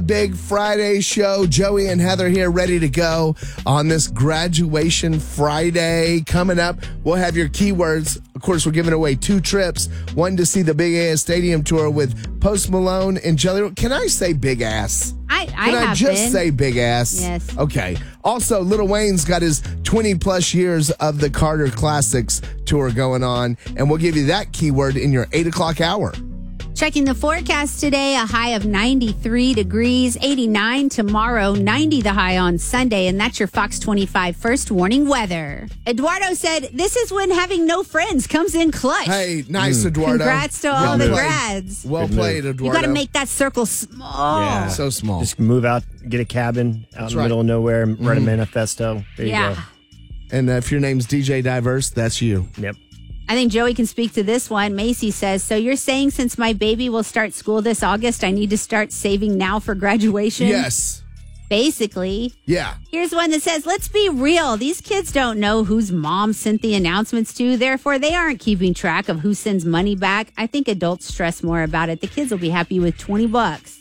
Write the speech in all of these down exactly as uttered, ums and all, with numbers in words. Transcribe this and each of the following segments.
Big Friday show. Joey and Heather here ready to go on this graduation Friday. Coming up, we'll have your keywords. Of course, we're giving away two trips. One to see the Big Ass Stadium Tour with Post Malone and Jelly Roll. Can I say big ass? I, I Can I have just been. say big ass? Yes. Okay. Also, Lil Wayne's got his twenty plus years of the Carter Classics Tour going on, and we'll give you that keyword in your eight o'clock hour. Checking the forecast today, a high of ninety-three degrees, eighty-nine tomorrow, ninety the high on Sunday, and that's your Fox twenty-five first warning weather. Eduardo said, this is when having no friends comes in clutch. Hey, nice, Eduardo. Congrats to all Well the played. grads. Well Good played, move. Eduardo. You got to make that circle small. Yeah. So small. Just move out, get a cabin out That's in the right. middle of nowhere, and write a manifesto. There you Yeah. go. And uh, if your name's D J Diverse, that's you. Yep. I think Joey can speak to this one. Macy says, so you're saying since my baby will start school this August, I need to start saving now for graduation? Yes. Basically. Yeah. Here's one that says, let's be real. These kids don't know whose mom sent the announcements to. Therefore, they aren't keeping track of who sends money back. I think adults stress more about it. The kids will be happy with twenty bucks.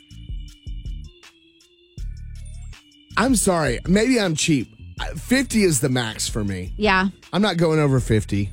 I'm sorry. Maybe I'm cheap. fifty is the max for me. Yeah. I'm not going over fifty.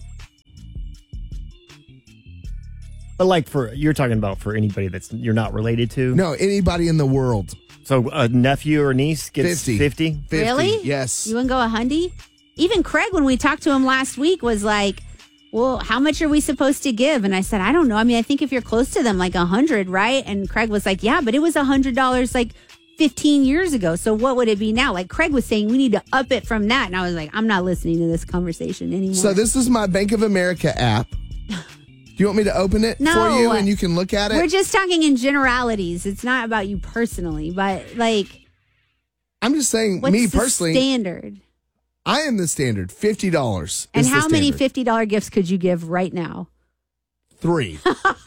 But like for, you're talking about for anybody that's you're not related to? No, anybody in the world. So a nephew or niece gets fifty. fifty? fifty. Really? Yes. You wouldn't go a hundy? Even Craig, when we talked to him last week, was like, well, how much are we supposed to give? And I said, I don't know. I mean, I think if you're close to them, like a hundred, right? And Craig was like, yeah, but it was a hundred dollars like fifteen years ago. So what would it be now? Like Craig was saying, we need to up it from that. And I was like, I'm not listening to this conversation anymore. So this is my Bank of America app. Do you want me to open it No. for you and you can look at it? We're just talking in generalities. It's not about you personally, but like, I'm just saying, what's me the personally, standard? I am the standard. fifty dollars. And is the how many standard. fifty dollars gifts could you give right now? Three.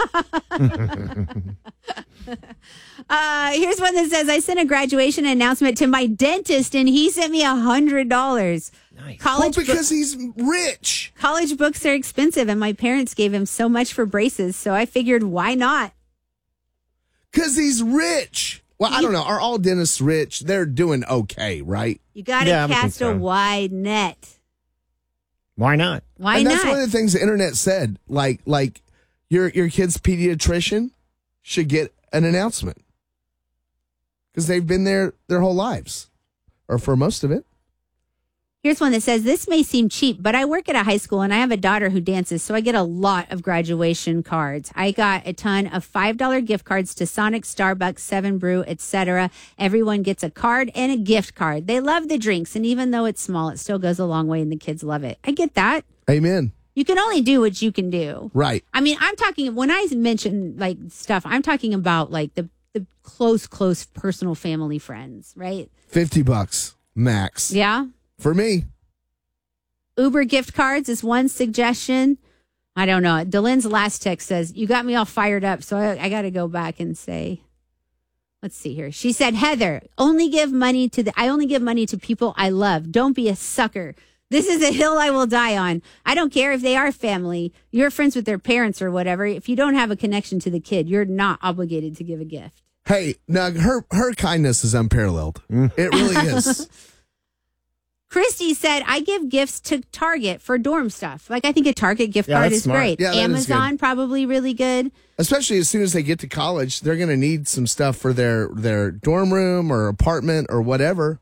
Uh, here's one that says, I sent a graduation announcement to my dentist and he sent me a hundred dollars. Nice. Well, College, bo- because he's rich. college books are expensive and my parents gave him so much for braces. So I figured, why not? Because he's rich. Well, I don't know. Are all dentists rich? They're doing okay, right? You got to Yeah, I would cast think a so. wide net. Why not? Why and not? that's one of the things the internet said. Like, like your your kid's pediatrician should get an announcement because they've been there their whole lives, or for most of it. Here's one that says, this may seem cheap, but I work at a high school and I have a daughter who dances, so I get a lot of graduation cards. I got a ton of five dollar gift cards to Sonic, Starbucks, Seven Brew, et cetera. Everyone gets a card and a gift card. They love the drinks, and even though it's small, it still goes a long way and the kids love it. I get that. Amen. You can only do what you can do. Right. I mean, I'm talking, when I mention like stuff, I'm talking about like the, the close, close personal family friends, right? Fifty bucks max Yeah. for me. Uber gift cards is one suggestion. I don't know. Delyn's last text says, you got me all fired up, so I, I got to go back and say, let's see here. She said, Heather, only give money to the, I only give money to people I love. Don't be a sucker. This is a hill I will die on. I don't care if they are family, you're friends with their parents or whatever. If you don't have a connection to the kid, you're not obligated to give a gift. Hey, now her her kindness is unparalleled. It really is. Christy said, I give gifts to Target for dorm stuff. Like, I think a Target gift Yeah, card that's is smart. great. Yeah, that is Amazon, probably really good. Especially as soon as they get to college, they're going to need some stuff for their their dorm room or apartment or whatever.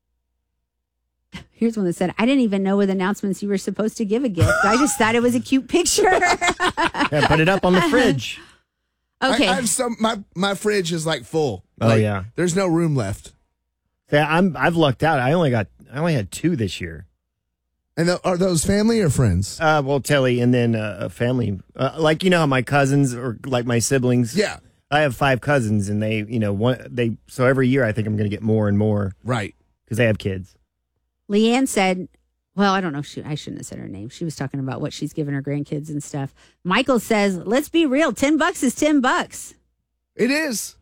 Here's one that said, I didn't even know with announcements you were supposed to give a gift. I just thought it was a cute picture. Yeah, put it up on the fridge. Okay. I, I have some. My my fridge is like full. Oh, Like, yeah. There's no room left. Yeah, I'm I've lucked out. I only got I only had two this year. And th- are those family or friends? Uh, well, Telly, and then uh, a family. Uh, like you know how my cousins or like my siblings. Yeah. I have five cousins, and they, you know, one they. So every year, I think I'm going to get more and more Right. because they have kids. Leanne said, well, I don't know. She, I shouldn't have said her name. She was talking about what she's given her grandkids and stuff. Michael says, let's be real. ten bucks is ten bucks. It is.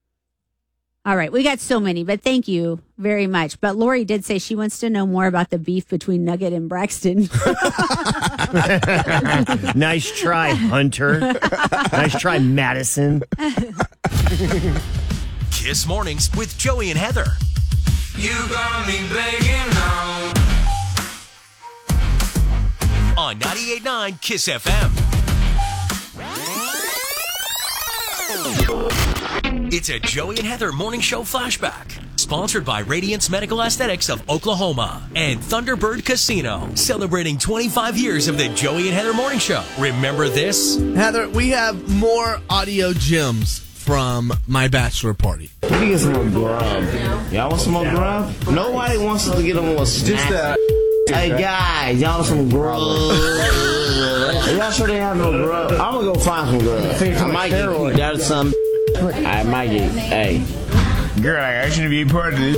All right. We got so many, but thank you very much. But Lori did say she wants to know more about the beef between Nugget and Braxton. Nice try, Hunter. Nice try, Madison. Kiss Mornings with Joey and Heather. You got me begging now. On ninety-eight point nine Kiss F M. It's a Joey and Heather morning show flashback. Sponsored by Radiance Medical Aesthetics of Oklahoma and Thunderbird Casino. Celebrating twenty-five years of the Joey and Heather morning show. Remember this? Heather, we have more audio gems from my bachelor party. Let me get some more grub. Y'all want some more grub? Nobody wants us to get a more snack. Just that. Hey guys, y'all want some grub? Y'all sure they have no grub? I'm gonna go find some grub. I might get that or some. I might get. Hey, girl, I shouldn't be part of this.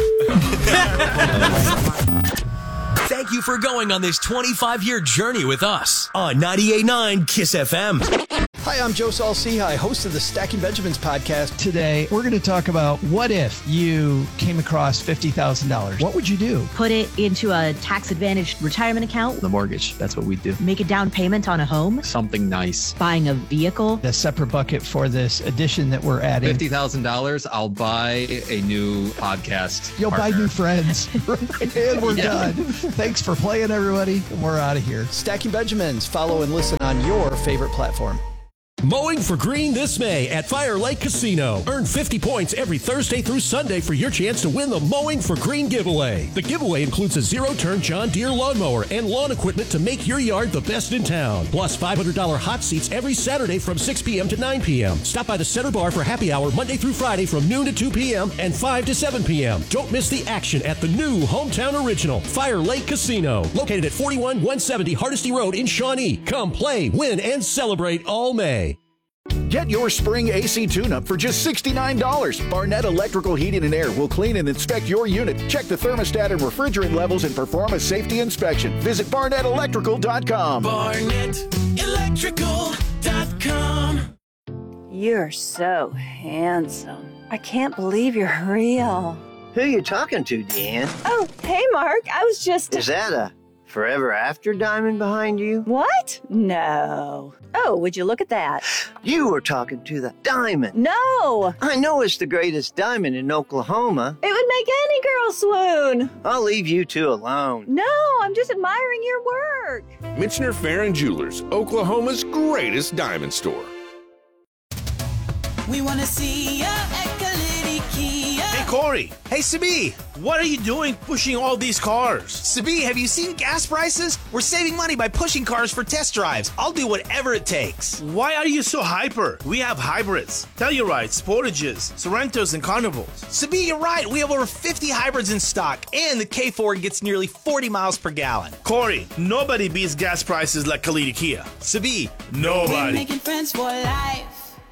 Thank you for going on this twenty-five year journey with us on ninety-eight point nine Kiss F M. Hi, I'm Joe Saul-Sehy, host of the Stacking Benjamins podcast. Today, we're going to talk about what if you came across fifty thousand dollars? What would you do? Put it into a tax-advantaged retirement account. The mortgage, that's what we do. Make a down payment on a home. Something nice. Buying a vehicle. A separate bucket for this addition that we're adding. fifty thousand dollars, I'll buy a new podcast You'll partner. buy new friends. And we're yeah. done. Thanks for playing, everybody. We're out of here. Stacking Benjamins. Follow and listen on your favorite platform. Mowing for Green this May at Fire Lake Casino. Earn fifty points every Thursday through Sunday for your chance to win the Mowing for Green giveaway. The giveaway includes a zero-turn John Deere lawnmower and lawn equipment to make your yard the best in town. Plus five hundred dollars hot seats every Saturday from six p.m. to nine p.m. Stop by the Center Bar for happy hour Monday through Friday from noon to two p.m. and five to seven p.m. Don't miss the action at the new hometown original, Fire Lake Casino. Located at forty-one one seventy Hardesty Road in Shawnee. Come play, win, and celebrate all May. Get your spring A C tune-up for just sixty-nine dollars. Barnett Electrical Heating and Air will clean and inspect your unit. Check the thermostat and refrigerant levels and perform a safety inspection. Visit barnett electrical dot com. barnett electrical dot com. You're so handsome. I can't believe you're real. Who you talking to, Deanne? Oh, hey, Mark. I was just... Is that a Forever After diamond behind you? What? No. Oh, would you look at that? You were talking to the diamond. No. I know it's the greatest diamond in Oklahoma. It would make any girl swoon. I'll leave you two alone. No, I'm just admiring your work. Michener Farron Jewelers, Oklahoma's greatest diamond store. We want to see ya at Kalidi Kia. Hey, Corey. Hey, Sabi. What are you doing pushing all these cars? Sabi, have you seen gas prices? We're saving money by pushing cars for test drives. I'll do whatever it takes. Why are you so hyper? We have hybrids, Tellurides, Sportages, Sorrentos, and Carnivals. Sabi, you're right. We have over fifty hybrids in stock, and the K four gets nearly forty miles per gallon. Corey, nobody beats gas prices like Kalidi Kia. Sabi, nobody. Making friends for life.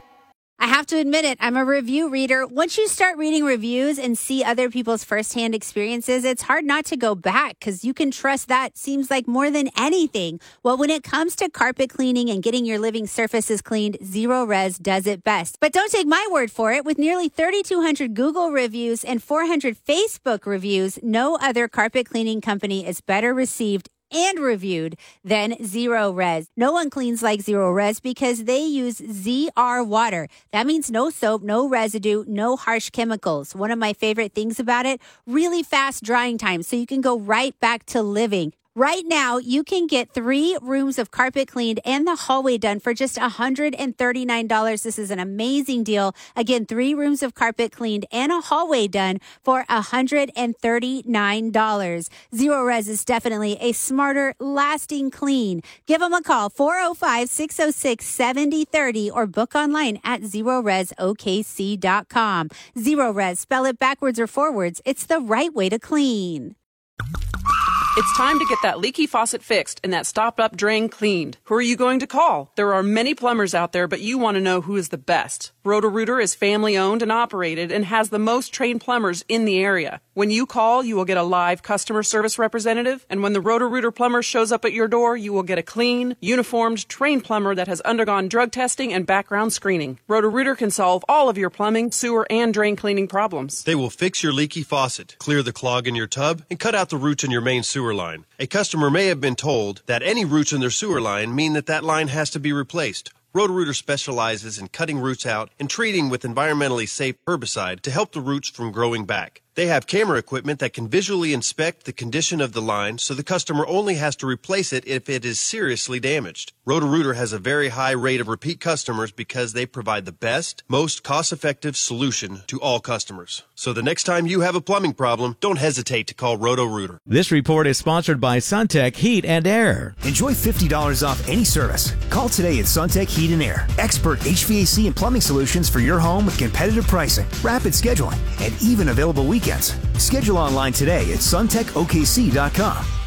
I have to admit it, I'm a review reader. Once you start reading reviews and see other people's firsthand experiences, it's hard not to go back because you can trust that seems like more than anything. Well, when it comes to carpet cleaning and getting your living surfaces cleaned, Zero Res does it best. But don't take my word for it. With nearly thirty-two hundred Google reviews and four hundred Facebook reviews, no other carpet cleaning company is better received and reviewed than Zero Res. No one cleans like Zero Res because they use Z R water. That means no soap, no residue, no harsh chemicals. One of my favorite things about it, really fast drying time so you can go right back to living. Right now, you can get three rooms of carpet cleaned and the hallway done for just one hundred thirty-nine dollars. This is an amazing deal. Again, three rooms of carpet cleaned and a hallway done for one hundred thirty-nine dollars. Zero Res is definitely a smarter, lasting clean. Give them a call, four oh five, six oh six, seven oh three oh, or book online at zero res o k c dot com. Zero Res, spell it backwards or forwards. It's the right way to clean. It's time to get that leaky faucet fixed and that stopped-up drain cleaned. Who are you going to call? There are many plumbers out there, but you want to know who is the best. Roto-Rooter is family-owned and operated and has the most trained plumbers in the area. When you call, you will get a live customer service representative, and when the Roto-Rooter plumber shows up at your door, you will get a clean, uniformed, trained plumber that has undergone drug testing and background screening. Roto-Rooter can solve all of your plumbing, sewer, and drain cleaning problems. They will fix your leaky faucet, clear the clog in your tub, and cut out the roots in your main sewer line. A customer may have been told that any roots in their sewer line mean that that line has to be replaced. Roto-Rooter specializes in cutting roots out and treating with environmentally safe herbicide to help the roots from growing back. They have camera equipment that can visually inspect the condition of the line so the customer only has to replace it if it is seriously damaged. Roto-Rooter has a very high rate of repeat customers because they provide the best, most cost-effective solution to all customers. So the next time you have a plumbing problem, don't hesitate to call Roto-Rooter. This report is sponsored by Suntech Heat and Air. Enjoy fifty dollars off any service. Call today at Suntech Heat and Air. Expert H V A C and plumbing solutions for your home with competitive pricing, rapid scheduling, and even available weekends. Schedule online today at suntech O K C dot com.